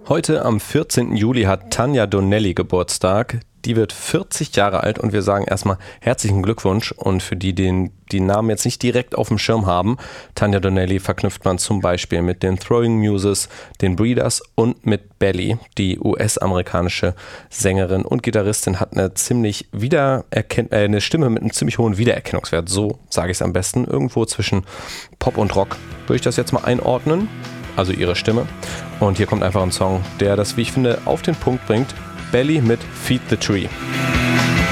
Heute am 14. Juli hat Tania Donelly Geburtstag. Die wird 40 Jahre alt und wir sagen erstmal herzlichen Glückwunsch. Und für die, die den Namen jetzt nicht direkt auf dem Schirm haben, Tania Donelly verknüpft man zum Beispiel mit den Throwing Muses, den Breeders und mit Belly. Die US-amerikanische Sängerin und Gitarristin hat eine eine Stimme mit einem ziemlich hohen Wiedererkennungswert. So sage ich es am besten. Irgendwo zwischen Pop und Rock würde ich das jetzt mal einordnen. Also ihre Stimme. Und hier kommt einfach ein Song, der das, wie ich finde, auf den Punkt bringt. Belly mit Feed the Tree.